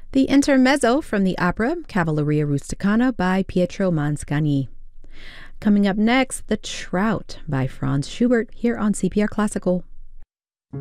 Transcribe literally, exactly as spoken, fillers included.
The intermezzo from the opera Cavalleria Rusticana by Pietro Mascagni. Coming up next, The Trout by Franz Schubert here on C P R Classical.